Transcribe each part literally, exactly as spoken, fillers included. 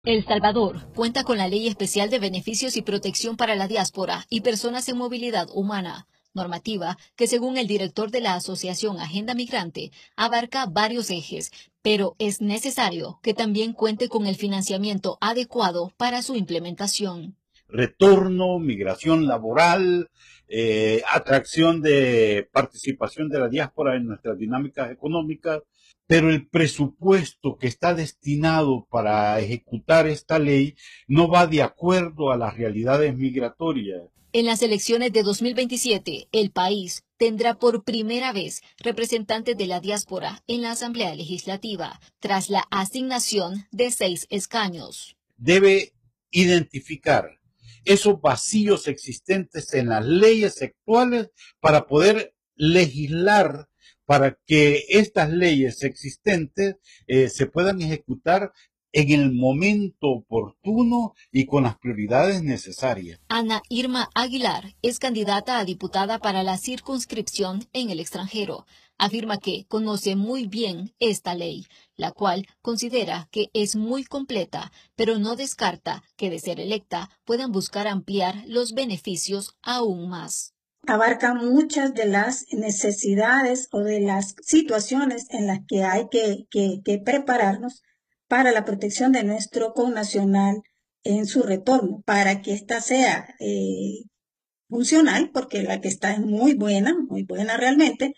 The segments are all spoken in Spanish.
El Salvador cuenta con la Ley Especial de Beneficios y Protección para la Diáspora y Personas en Movilidad Humana, normativa que, según el director de la Asociación Agenda Migrante, abarca varios ejes, pero es necesario que también cuente con el financiamiento adecuado para su implementación. Retorno, migración laboral, eh, atracción de participación de la diáspora en nuestras dinámicas económicas, pero el presupuesto que está destinado para ejecutar esta ley no va de acuerdo a las realidades migratorias. En las elecciones de dos mil veintisiete, el país tendrá por primera vez representantes de la diáspora en la Asamblea Legislativa, tras la asignación de seis escaños. Debe identificar esos vacíos existentes en las leyes actuales para poder legislar para que estas leyes existentes eh, se puedan ejecutar en el momento oportuno y con las prioridades necesarias. Ana Irma Aguilar es candidata a diputada para la circunscripción en el extranjero. Afirma que conoce muy bien esta ley, la cual considera que es muy completa, pero no descarta que, de ser electa, puedan buscar ampliar los beneficios aún más. Abarca muchas de las necesidades o de las situaciones en las que hay que, que, que prepararnos para la protección de nuestro connacional en su retorno, para que ésta sea eh, funcional, porque la que está es muy buena, muy buena realmente,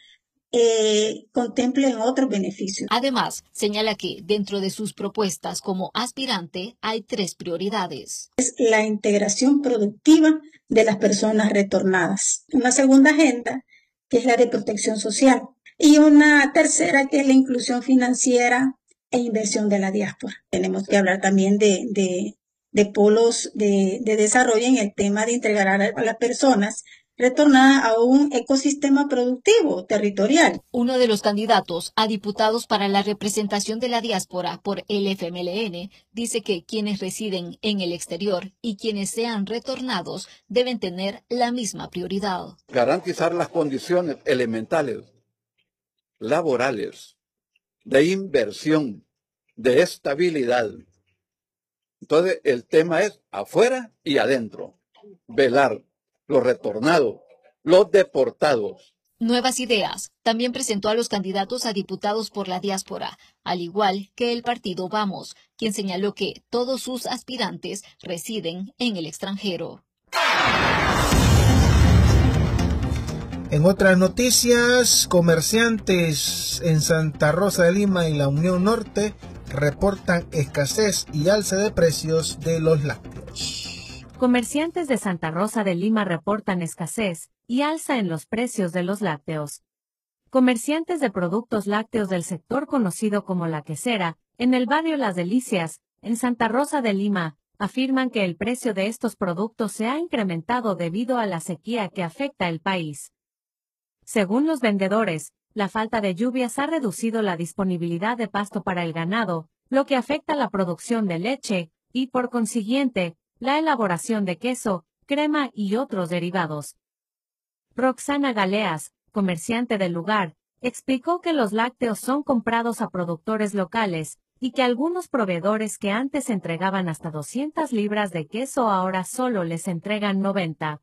eh, contemplen otros beneficios. Además, señala que dentro de sus propuestas como aspirante hay tres prioridades. Es la integración productiva de las personas retornadas. Una segunda agenda, que es la de protección social. Y una tercera, que es la inclusión financiera e inversión de la diáspora. Tenemos que hablar también de, de, de polos de, de desarrollo en el tema de integrar a las personas retornadas a un ecosistema productivo territorial. Uno de los candidatos a diputados para la representación de la diáspora por el F M L N dice que quienes residen en el exterior y quienes sean retornados deben tener la misma prioridad. Garantizar las condiciones elementales, laborales, de inversión, de estabilidad. Entonces, el tema es afuera y adentro. Velar los retornados, los deportados. Nuevas Ideas también presentó a los candidatos a diputados por la diáspora, al igual que el partido Vamos, quien señaló que todos sus aspirantes residen en el extranjero. En otras noticias, comerciantes en Santa Rosa de Lima y la Unión Norte reportan escasez y alza de precios de los lácteos. Comerciantes de Santa Rosa de Lima reportan escasez y alza en los precios de los lácteos. Comerciantes de productos lácteos del sector conocido como La Quesera, en el barrio Las Delicias, en Santa Rosa de Lima, afirman que el precio de estos productos se ha incrementado debido a la sequía que afecta el país. Según los vendedores, la falta de lluvias ha reducido la disponibilidad de pasto para el ganado, lo que afecta la producción de leche y, por consiguiente, la elaboración de queso, crema y otros derivados. Roxana Galeas, comerciante del lugar, explicó que los lácteos son comprados a productores locales y que algunos proveedores que antes entregaban hasta doscientas libras de queso ahora solo les entregan noventa.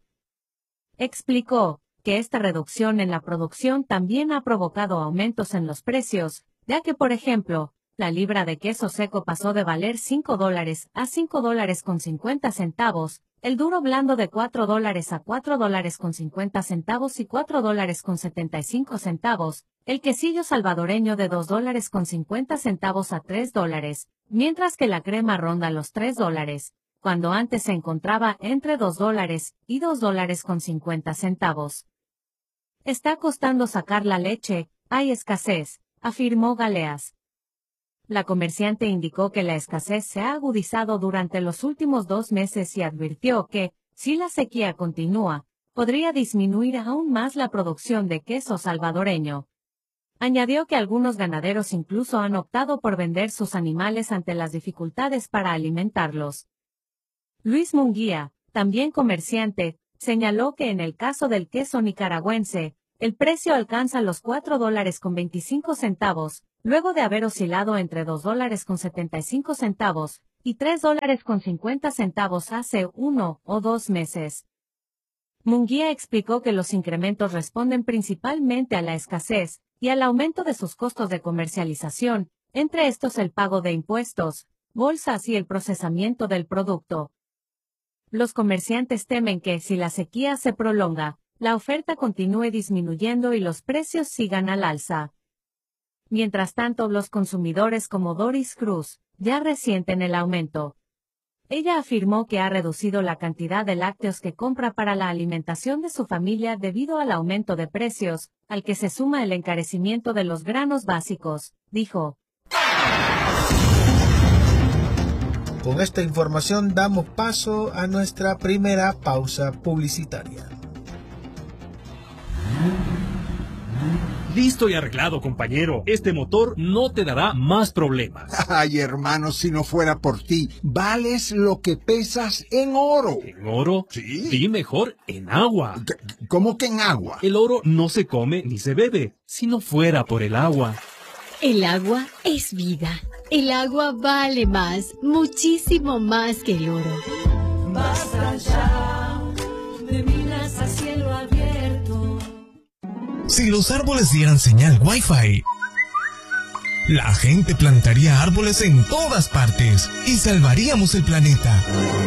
Explicó que esta reducción en la producción también ha provocado aumentos en los precios, ya que, por ejemplo, la libra de queso seco pasó de valer cinco dólares a cinco dólares con cincuenta centavos, el duro blando de cuatro dólares a cuatro dólares con cincuenta centavos y cuatro dólares con setenta y cinco centavos, el quesillo salvadoreño de dos dólares con cincuenta centavos a tres dólares, mientras que la crema ronda los tres dólares, cuando antes se encontraba entre dos dólares y dos dólares con cincuenta centavos. Está costando sacar la leche, hay escasez, afirmó Galeas. La comerciante indicó que la escasez se ha agudizado durante los últimos dos meses y advirtió que, si la sequía continúa, podría disminuir aún más la producción de queso salvadoreño. Añadió que algunos ganaderos incluso han optado por vender sus animales ante las dificultades para alimentarlos. Luis Munguía, también comerciante, señaló que en el caso del queso nicaragüense, el precio alcanza los cuatro dólares con veinticinco centavos, luego de haber oscilado entre dos dólares con setenta y cinco centavos y tres dólares con cincuenta centavos hace uno o dos meses. Munguía explicó que los incrementos responden principalmente a la escasez y al aumento de sus costos de comercialización, entre estos el pago de impuestos, bolsas y el procesamiento del producto. Los comerciantes temen que, si la sequía se prolonga, la oferta continúe disminuyendo y los precios sigan al alza. Mientras tanto, los consumidores como Doris Cruz ya resienten el aumento. Ella afirmó que ha reducido la cantidad de lácteos que compra para la alimentación de su familia debido al aumento de precios, al que se suma el encarecimiento de los granos básicos, dijo. Con esta información damos paso a nuestra primera pausa publicitaria. Listo y arreglado, compañero. Este motor no te dará más problemas. Ay, hermano, si no fuera por ti, vales lo que pesas en oro. ¿En oro? Sí. Sí, mejor en agua. ¿Cómo que en agua? El oro no se come ni se bebe, si no fuera por el agua. El agua es vida. El agua vale más, muchísimo más que el oro. Basta ya de minas a cielo abierto. Si los árboles dieran señal Wi-Fi, la gente plantaría árboles en todas partes y salvaríamos el planeta.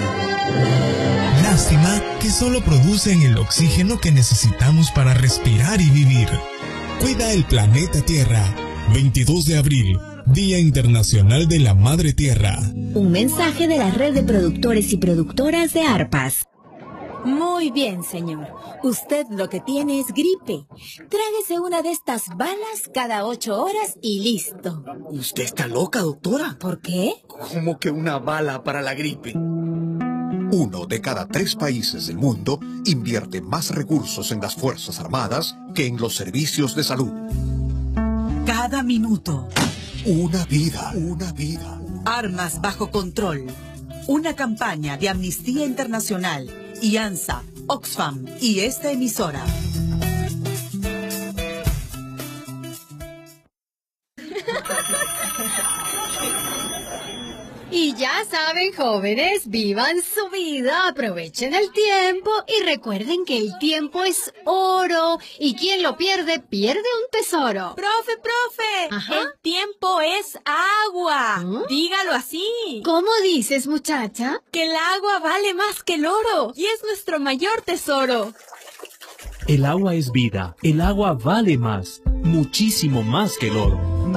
Lástima que solo producen el oxígeno que necesitamos para respirar y vivir. Cuida el planeta Tierra. veintidós de abril, Día Internacional de la Madre Tierra. Un mensaje de la red de productores y productoras de arpas. Muy bien, señor. Usted lo que tiene es gripe. Tráguese una de estas balas cada ocho horas y listo. ¿Usted está loca, doctora? ¿Por qué? ¿Cómo que una bala para la gripe? Uno de cada tres países del mundo invierte más recursos en las Fuerzas Armadas que en los servicios de salud. Cada minuto. Una vida, una vida. Armas bajo control. Una campaña de Amnistía Internacional, I A N S A, Oxfam y esta emisora. Y ya saben, jóvenes, vivan su vida, aprovechen el tiempo y recuerden que el tiempo es oro y quien lo pierde, pierde un tesoro. ¡Profe, profe! Ajá. El tiempo es agua. ¿Mm? Dígalo así. ¿Cómo dices, muchacha? Que el agua vale más que el oro y es nuestro mayor tesoro. El agua es vida. El agua vale más, muchísimo más que el oro.